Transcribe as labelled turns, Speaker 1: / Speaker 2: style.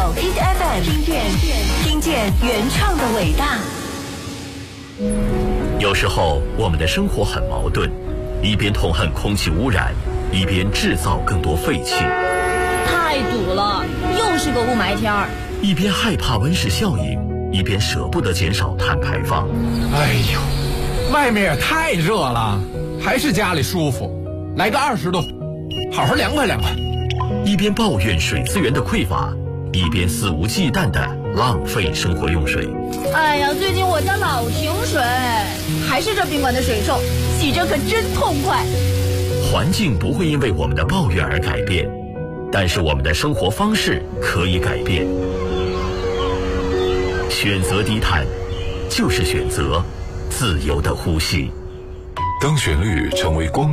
Speaker 1: Hit FM， 听见原创的伟大。
Speaker 2: 有时候我们的生活很矛盾，一边痛恨空气污染，一边制造更多废气。
Speaker 3: 太堵了，又是个雾霾天儿。
Speaker 2: 一边害怕温室效应，一边舍不得减少碳排放。
Speaker 4: 哎呦，外面也太热了，还是家里舒服。来个20度，好好凉快凉快。
Speaker 2: 一边抱怨水资源的匮乏，一边肆无忌惮地浪费生活用水。
Speaker 3: 哎呀，最近我家老停水，还是这宾馆的水臭，洗着可真痛快。
Speaker 2: 环境不会因为我们的抱怨而改变，但是我们的生活方式可以改变。选择低碳，就是选择自由的呼吸。
Speaker 5: 当旋律成为光